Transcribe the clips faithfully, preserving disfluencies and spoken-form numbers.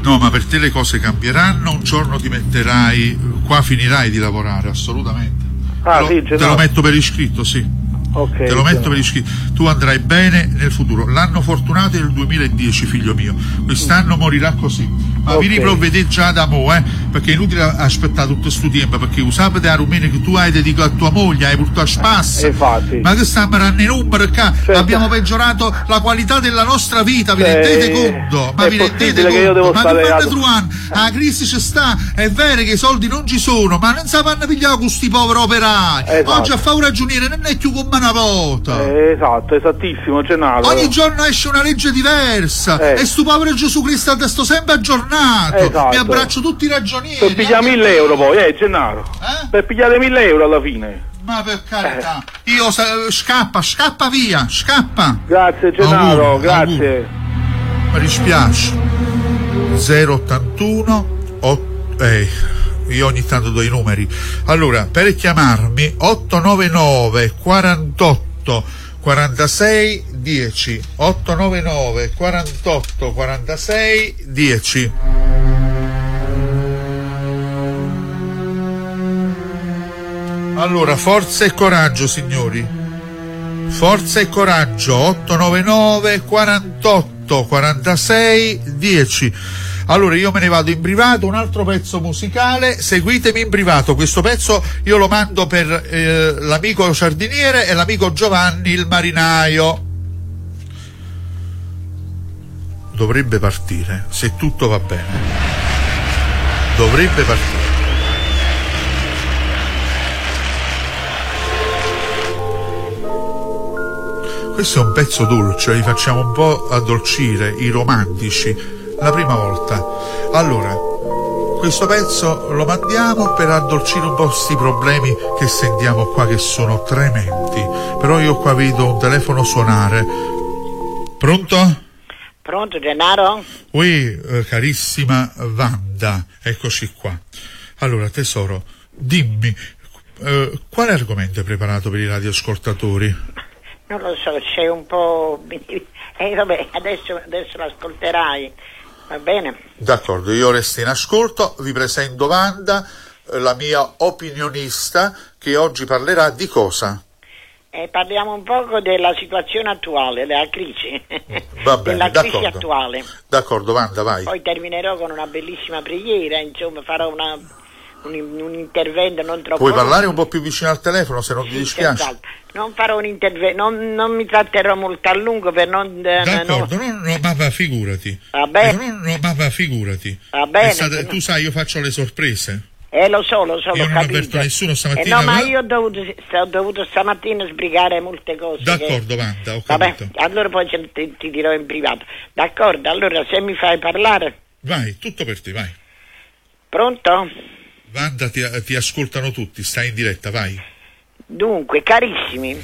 No, ma per te le cose cambieranno, un giorno ti metterai, qua finirai di lavorare, assolutamente. Ah, te, lo, sì, te lo metto per iscritto, sì. Okay, te lo metto no. per iscritto. Tu andrai bene nel futuro. L'anno fortunato è il duemiladieci, figlio mio. Quest'anno morirà così. Ma okay. vi riprovvedete già da mo', eh? Perché è inutile aspettare tutto questo tempo, perché usate la rumena che tu hai dedicato a tua moglie, hai portato a spassa. Infatti. Ma che stiamo andando in numero qua? Certo. Abbiamo peggiorato la qualità della nostra vita, vi rendete conto? Ma vi rendete conto? Che io devo ma stare che a... Truan, la crisi ci sta, è vero che i soldi non ci sono, ma non sapranno pigliare questi poveri operai. Esatto. Oggi a fare un ragioniere non è più come una volta. Eh, esatto, esattissimo, Gennaro. Ogni giorno esce una legge diversa eh. e sto povero Gesù Cristo adesso sempre aggiornato. Esatto. Mi abbraccio tutti i ragionieri. Per pigliare mille euro poi, eh Gennaro. Eh? Per pigliare mille euro alla fine. Ma per carità, eh. io sa- scappa, scappa via, scappa. Grazie Gennaro, auguri, grazie. Auguri. Mi dispiace. zero ottantuno otto, eh, io ogni tanto do i numeri. Allora, per chiamarmi ottocentonovantanove quarantotto quarantasei dieci ottocentonovantanove quarantotto quarantasei dieci. Allora, forza e coraggio, signori. Forza e coraggio. ottocentonovantanove quarantotto quarantasei dieci. Allora io me ne vado in privato, un altro pezzo musicale, seguitemi in privato, questo pezzo io lo mando per eh, l'amico giardiniere e l'amico Giovanni il marinaio. Dovrebbe partire, se tutto va bene. Dovrebbe partire. Questo è un pezzo dolce, li facciamo un po' addolcire, i romantici. La prima volta. Allora, questo pezzo lo mandiamo per addolcire un po' questi problemi che sentiamo qua, che sono tremendi. Però io qua vedo un telefono suonare. Pronto? Pronto, Gennaro? Ui, eh, carissima Wanda, eccoci qua. Allora, tesoro, dimmi, eh, quale argomento hai preparato per i radioascoltatori? Non lo so, c'è un po'... Eh, vabbè, adesso, adesso l'ascolterai. Va bene? D'accordo, io resto in ascolto, vi presento Wanda, la mia opinionista, che oggi parlerà di cosa? Eh, parliamo un poco della situazione attuale, della crisi. Va bene, della d'accordo. crisi attuale. D'accordo, Wanda, vai. Poi terminerò con una bellissima preghiera, insomma, farò una, un, un intervento non troppo... Puoi parlare un po' più vicino al telefono, se non ti dispiace? Esatto. Non farò un intervento, non, non mi tratterrò molto a lungo per non... D'accordo, non... no, no, ma va, figurati. Va bene. No, no, ma va, figurati. Va bene. Stata, tu sai, io faccio le sorprese. Eh, lo so, lo so, io l'ho non capito. ho avverto nessuno stamattina. Eh, no, ma io ho dovuto, ho dovuto stamattina sbrigare molte cose. D'accordo, che... Wanda, ho Vabbè, capito. allora poi ti, ti dirò in privato. D'accordo, allora se mi fai parlare... Vai, tutto per te, vai. Pronto? Wanda, ti, ti ascoltano tutti, stai in diretta, vai. Dunque, carissimi,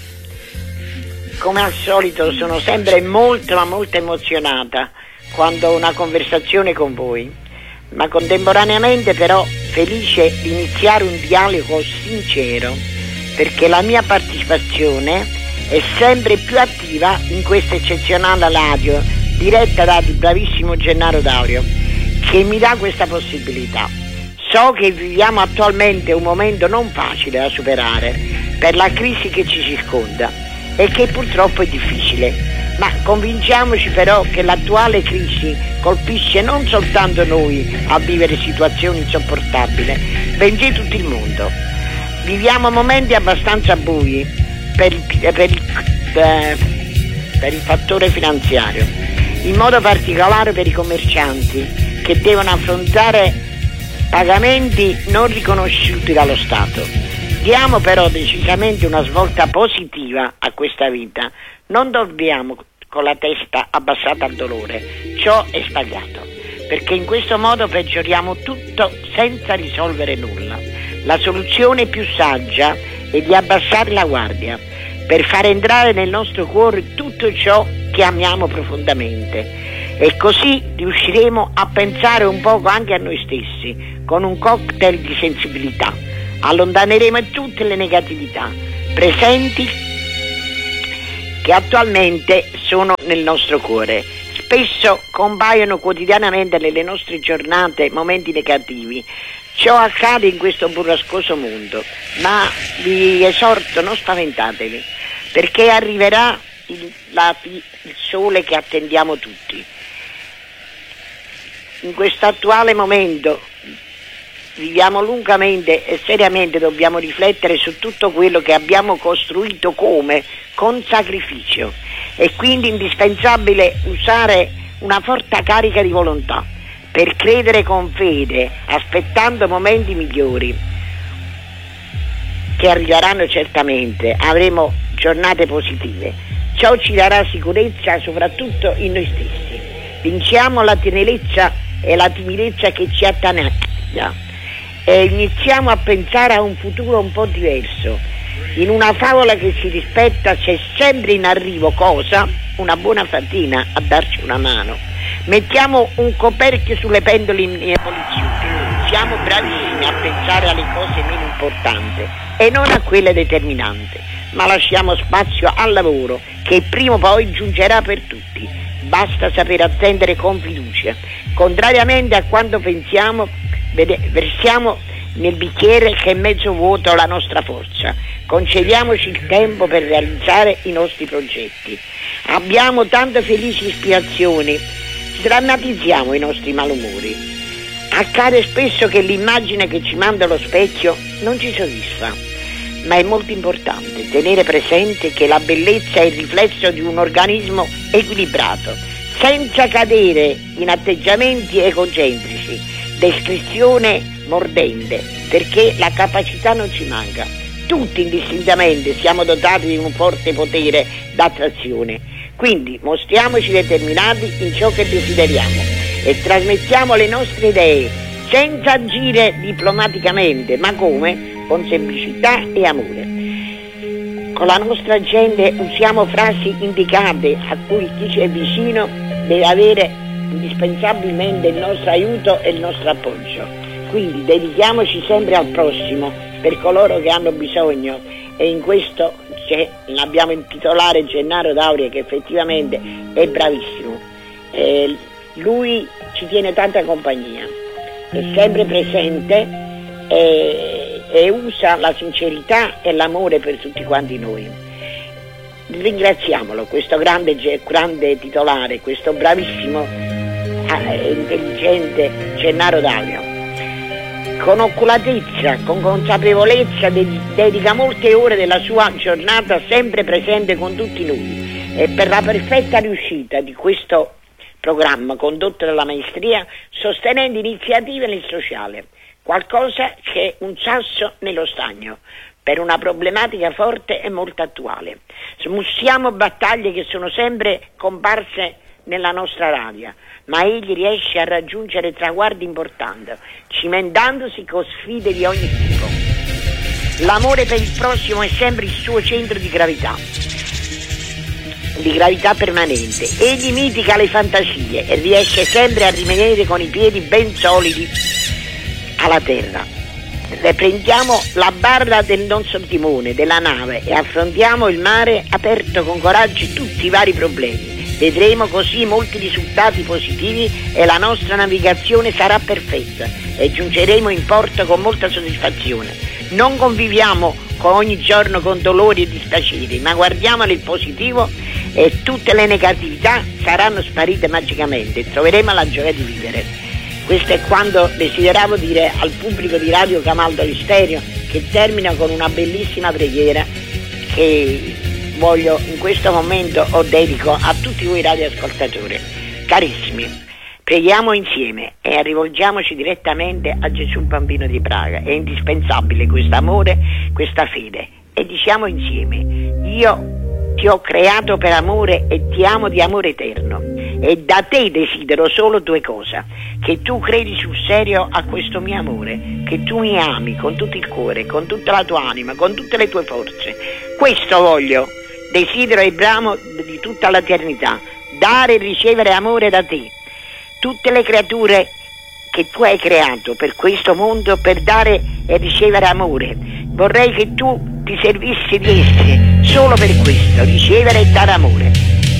come al solito sono sempre molto ma molto emozionata quando ho una conversazione con voi, ma contemporaneamente però felice di iniziare un dialogo sincero, perché la mia partecipazione è sempre più attiva in questa eccezionale radio diretta dal bravissimo Gennaro Daurio, che mi dà questa possibilità. So che viviamo attualmente un momento non facile da superare per la crisi che ci circonda e che purtroppo è difficile, ma convinciamoci però che l'attuale crisi colpisce non soltanto noi a vivere situazioni insopportabili, bensì tutto il mondo. Viviamo momenti abbastanza bui per il, per il, eh, per il fattore finanziario, in modo particolare per i commercianti che devono affrontare pagamenti non riconosciuti dallo Stato. Diamo però decisamente una svolta positiva a questa vita. Non dormiamo con la testa abbassata al dolore. Ciò è sbagliato, perché in questo modo peggioriamo tutto senza risolvere nulla. La soluzione più saggia è di abbassare la guardia per far entrare nel nostro cuore tutto ciò che amiamo profondamente, e così riusciremo a pensare un poco anche a noi stessi con un cocktail di sensibilità. Allontaneremo tutte le negatività presenti che attualmente sono nel nostro cuore. spesso compaiono quotidianamente nelle nostre giornate momenti negativi. Ciò accade in questo burrascoso mondo, ma vi esorto, non spaventatevi, perché arriverà il, la, il sole che attendiamo tutti. In questo attuale momento viviamo lungamente e seriamente, dobbiamo riflettere su tutto quello che abbiamo costruito come con sacrificio. È quindi indispensabile usare una forte carica di volontà per credere con fede, aspettando momenti migliori che arriveranno certamente. Avremo giornate positive. Ciò ci darà sicurezza soprattutto in noi stessi. Vinciamo la tenerezza e la timidezza che ci attanaglia e iniziamo a pensare a un futuro un po' diverso. In una favola che si rispetta c'è sempre in arrivo cosa? Una buona fatina a darci una mano. Mettiamo un coperchio sulle pendole involuzioni. Siamo bravissimi a pensare alle cose meno importanti e non a quelle determinanti, ma lasciamo spazio al lavoro che prima o poi giungerà per tutti. Basta saper attendere con fiducia. Contrariamente a quanto pensiamo, versiamo nel bicchiere che è mezzo vuoto la nostra forza. Concediamoci il tempo per realizzare i nostri progetti. Abbiamo tante felici ispirazioni, sdrammatizziamo i nostri malumori. Accade spesso che l'immagine che ci manda lo specchio non ci soddisfa, ma è molto importante tenere presente che la bellezza è il riflesso di un organismo equilibrato, senza cadere in atteggiamenti egocentrici, descrizione mordente, perché la capacità non ci manca. Tutti indistintamente siamo dotati di un forte potere d'attrazione, quindi mostriamoci determinati in ciò che desideriamo e trasmettiamo le nostre idee senza agire diplomaticamente, ma come? Con semplicità e amore. Con la nostra gente usiamo frasi indicate a cui chi ci è vicino deve avere indispensabilmente il nostro aiuto e il nostro appoggio. Quindi dedichiamoci sempre al prossimo, per coloro che hanno bisogno, e in questo l'abbiamo intitolare Gennaro D'Auria, che effettivamente è bravissimo. Eh, lui ci tiene tanta compagnia, è sempre presente e, e usa la sincerità e l'amore per tutti quanti noi. Ringraziamolo, questo grande, grande titolare, questo bravissimo, eh, intelligente Gennaro D'Auria. Con oculatezza, con consapevolezza dedica molte ore della sua giornata sempre presente con tutti noi, e per la perfetta riuscita di questo programma condotto dalla maestria, sostenendo iniziative nel sociale, qualcosa che è un sasso nello stagno per una problematica forte e molto attuale. Smussiamo battaglie che sono sempre comparse nella nostra radio, ma egli riesce a raggiungere traguardi importanti, cimentandosi con sfide di ogni tipo. L'amore per il prossimo è sempre il suo centro di gravità, di gravità permanente. Egli mitiga le fantasie e riesce sempre a rimanere con i piedi ben solidi alla terra. Riprendiamo la barra del nostro timone della nave e affrontiamo il mare aperto con coraggio tutti i vari problemi. Vedremo così molti risultati positivi e la nostra navigazione sarà perfetta e giungeremo in porto con molta soddisfazione. Non conviviamo con ogni giorno con dolori e dispiaceri, ma guardiamo il positivo e tutte le negatività saranno sparite magicamente e troveremo la gioia di vivere. Questo è quanto desideravo dire al pubblico di Radio Camaldoli Stereo, che termina con una bellissima preghiera che voglio in questo momento o dedico a tutti voi radioascoltatori. Carissimi, preghiamo insieme e rivolgiamoci direttamente a Gesù Bambino di Praga. È indispensabile questo amore, questa fede, e diciamo insieme: io ti ho creato per amore e ti amo di amore eterno, e da te desidero solo due cose: che tu credi sul serio a questo mio amore, che tu mi ami con tutto il cuore, con tutta la tua anima, con tutte le tue forze. Questo voglio, desidero e bramo di tutta l'eternità, dare e ricevere amore da te. Tutte le creature che tu hai creato per questo mondo, per dare e ricevere amore, vorrei che tu ti servissi di esse solo per questo, ricevere e dare amore.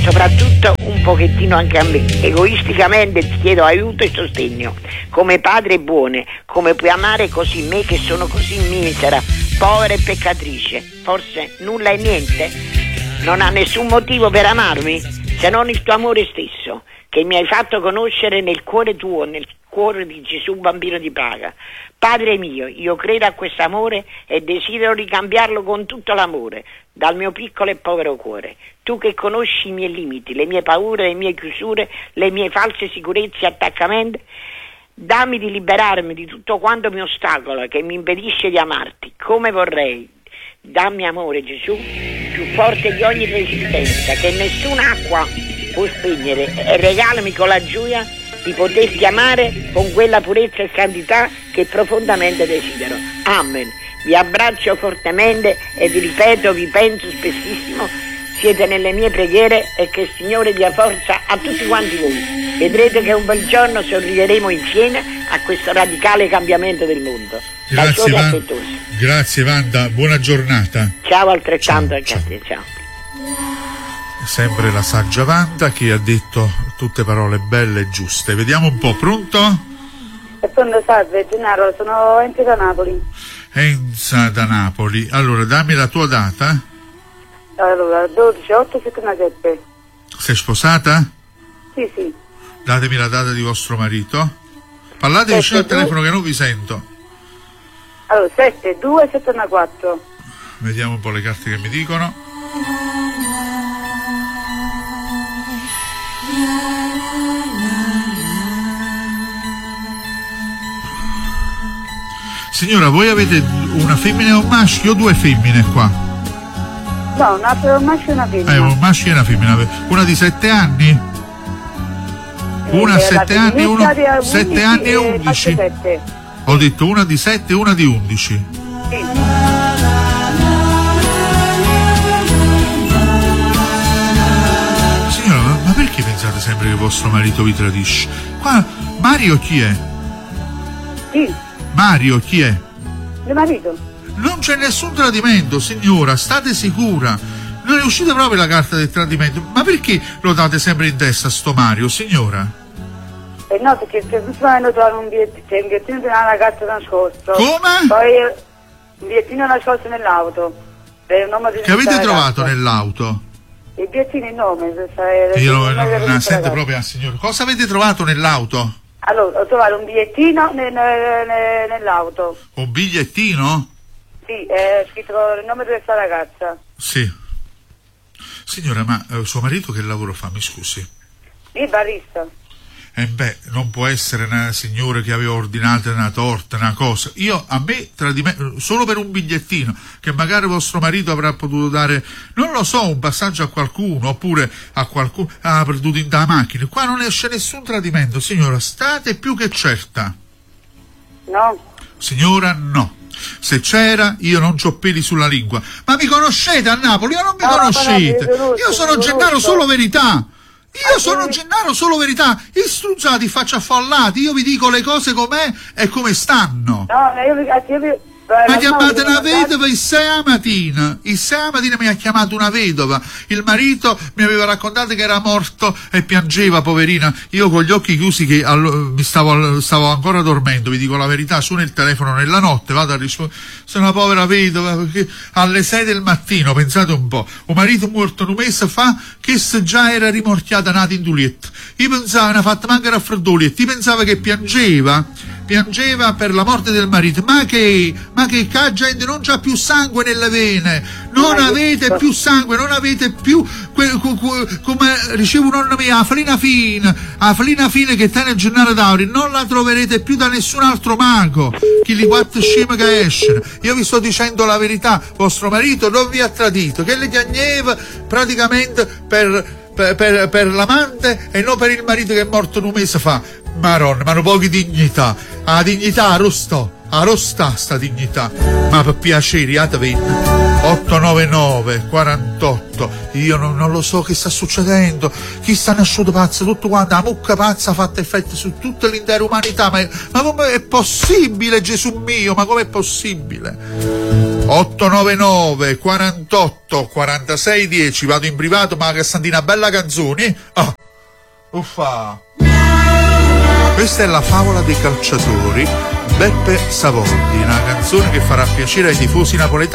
soprattutto un pochettino anche a me. Egoisticamente ti chiedo aiuto e sostegno. Come padre buone, come puoi amare così me che sono così misera, povera e peccatrice? Forse nulla e niente? Non ha nessun motivo per amarmi se non il tuo amore stesso, che mi hai fatto conoscere nel cuore tuo, nel cuore di Gesù bambino di Praga. Padre mio, io credo a questo amore e desidero ricambiarlo con tutto l'amore dal mio piccolo e povero cuore. Tu che conosci i miei limiti, le mie paure, le mie chiusure, le mie false sicurezze e attaccamenti, dammi di liberarmi di tutto quanto mi ostacola, che mi impedisce di amarti come vorrei. Dammi amore, Gesù, più forte di ogni resistenza, che nessuna acqua può spegnere, e regalami con la gioia di poterti amare con quella purezza e santità che profondamente desidero. Amen. Vi abbraccio fortemente e vi ripeto, vi penso spessissimo, siete nelle mie preghiere, e che il Signore dia forza a tutti quanti voi. Vedrete che un bel giorno sorrideremo insieme a questo radicale cambiamento del mondo. Grazie, Van... Grazie Wanda, buona giornata. Ciao, altrettanto ciao, anche a te, ciao. Sempre la saggia Wanda che ha detto tutte parole belle e giuste. Vediamo un po', pronto? Secondo salve, Gennaro, sono Enza da Napoli. Enza da Napoli. Allora, dammi la tua data. Allora, dodici otto settantasette. Sei sposata? Sì, sì. Datemi la data di vostro marito. Parlate sette, vicino al due... telefono che non vi sento. Allora, sette due settantaquattro. Vediamo un po' le carte che mi dicono. Signora, voi avete una femmina e un maschio o due femmine qua? No, una, un maschio e una femmina. Eh, un maschio e una femmina. Una di sette anni? Una a sette anni e uno sette anni e undici. Ho detto una di sette e una di undici. Sì. Signora, ma, ma perché pensate sempre che vostro marito vi tradisce? Qua Mario chi è? Sì. Mario chi è? Mio marito. Non c'è nessun tradimento, signora, state sicura. Non è uscita proprio la carta del tradimento. Ma perché lo date sempre in testa a sto Mario, signora? Eh no, perché se hanno trovato un bigliettino, c'è un bigliettino di una ragazza nascosto. Come? Poi un bigliettino nascosto nell'auto. Per il nome di che avete ragazza. Trovato nell'auto? Il bigliettino e il nome. Se io non, non, non la sento proprio, signora. Cosa avete trovato nell'auto? Allora, ho trovato un bigliettino nel, nel, nell'auto. Un bigliettino? Sì, è scritto il nome di questa ragazza. Sì. Signora, ma eh, suo marito che lavoro fa, mi scusi? Il barista. Eh beh, non può essere una signora che aveva ordinato una torta, una cosa. Io, a me, tradimento, solo per un bigliettino, che magari vostro marito avrà potuto dare, non lo so, un passaggio a qualcuno, oppure a qualcuno, ha perduto in da macchina. Qua non esce nessun tradimento, signora, state più che certa. No. Signora, no. Se c'era, io non c'ho peli sulla lingua. Ma mi conoscete a Napoli? Io non mi no, conoscete. No, no, io sono Gennaro Solo Verità. Io sono Gennaro Solo Verità. Istruzzati, faccia affollati. Io vi dico le cose com'è e come stanno. No, io vi... Io vi... Ma chiamate una vedova il sei mattina. Il sei mattina mi ha chiamato una vedova. Il marito mi aveva raccontato che era morto e piangeva, poverina. Io con gli occhi chiusi che allo, mi stavo, stavo ancora dormendo, vi dico la verità, suono il telefono nella notte, vado a rispondere. Sono una povera vedova, perché alle sei del mattino, pensate un po', un marito morto un mese fa che già era rimorchiata nata in Dulietta. Io pensavo, ne ha fatto manca raffreddolietta, io pensavo che piangeva. piangeva per la morte del marito. Ma che, ma che ca gente non c'ha più sangue nelle vene, non avete più sangue, non avete più que, que, que, come ricevo nonna mia, la felina fine, la felina fine che tiene il Gennaro Dauri, non la troverete più da nessun altro mago, chi li quattro scemi che escono. Io vi sto dicendo la verità, vostro marito non vi ha tradito, che le chiagneva praticamente per Per, per, per l'amante e non per il marito che è morto un mese fa. Maronna, ma hanno pochi dignità. La dignità arrosta, arrosta sta dignità. Ma per piacere, otto nove nove quarantotto. Io non, non lo so che sta succedendo. Chi sta nascendo pazzo? Tutto quanto, la mucca pazza ha fatto effetto su tutta l'intera umanità. Ma, ma come è possibile, Gesù mio? Ma com'è possibile? otto nove nove quarantotto quarantasei dieci. Vado in privato, ma che Santina bella canzoni. Oh. Uffa. Questa è la favola dei calciatori, Beppe Savoldi, una canzone che farà piacere ai tifosi napoletani.